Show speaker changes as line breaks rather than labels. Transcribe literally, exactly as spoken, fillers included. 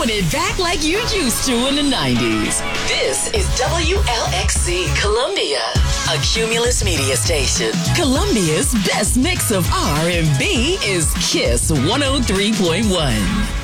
throwing it back like you used to in the nineties. This is W L X C Columbia, a Cumulus media station. Columbia's best mix of R and B is Kiss one oh three point one.